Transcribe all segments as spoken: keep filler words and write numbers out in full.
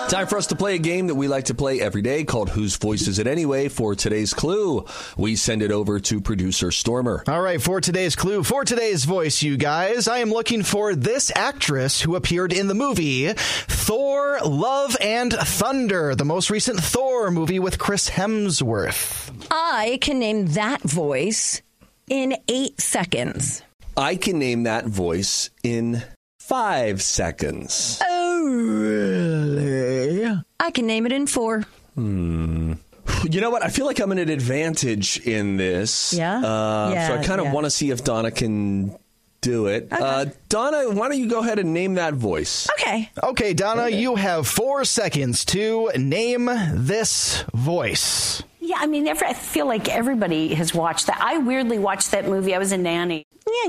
Time for us to play a game that we like to play every day called Whose Voice Is It Anyway? For today's clue, we send it over to producer Stormer. All right, for today's clue, for today's voice, you guys, I am looking for this actress who appeared in the movie Thor, Love and Thunder, the most recent Thor movie with Chris Hemsworth. I can name that voice in eight seconds. I can name that voice in five seconds. Oh, really? I can name it in four. Hmm. You know what? I feel like I'm at an advantage in this. Yeah? Uh, yeah so I kind of yeah. want to see if Donna can do it. Okay. Uh, Donna, why don't you go ahead and name that voice? Okay. Okay, Donna, okay. You have four seconds to name this voice. Yeah, I mean, every, I feel like everybody has watched that. I weirdly watched that movie. I was a nanny.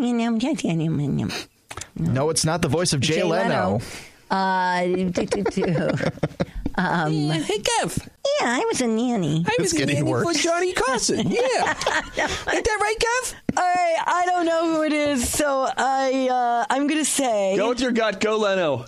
No, it's not the voice of Jay, Jay Leno. Leno. Uh, do, do, do. Um, yeah, hey, Kev. Yeah, I was a nanny. I was it's a nanny worse. for Johnny Carson. Yeah. Ain't that right, Kev? All right, I don't know who it is, so I, uh, I'm going to say... Go with your gut. Go, Leno.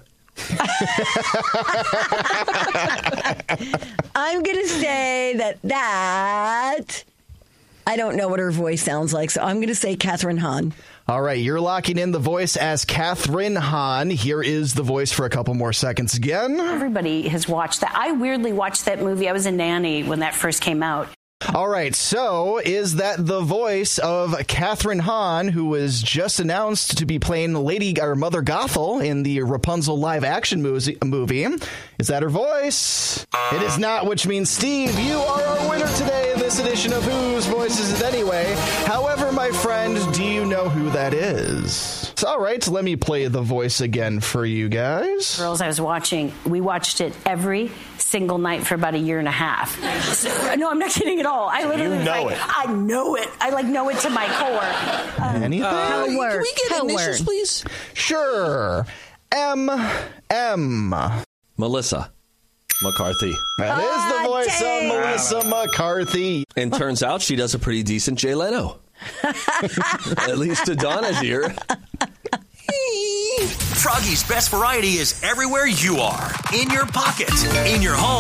I'm going to say that that... I don't know what her voice sounds like, so I'm going to say Catherine Hahn. All right, you're locking in the voice as Catherine Hahn. Here is the voice for a couple more seconds again. Everybody has watched that. I weirdly watched that movie. I was a nanny when that first came out. All right, so is that the voice of Catherine Hahn, who was just announced to be playing Lady or Mother Gothel in the Rapunzel live-action movie? Is that her voice? It is not, which means, Steve, you are our winner today in this edition of Whose Voice Is It Anyway? However, my friend, do you know who that is? All right, let me play the voice again for you guys. Girls I was watching, we watched it every single night for about a year and a half. So, no, I'm not kidding at all. I literally You know like, it. I know it. I like know it to my core. Um, Anything? Uh, How word? Can we get How initials, word? please? Sure. M. M. Melissa McCarthy. That is Ah, the voice dang. of Melissa McCarthy. And turns out she does a pretty decent Jay Leno. At least to Donna's ear. Froggy's Best Variety is everywhere you are. In your pocket, in your home.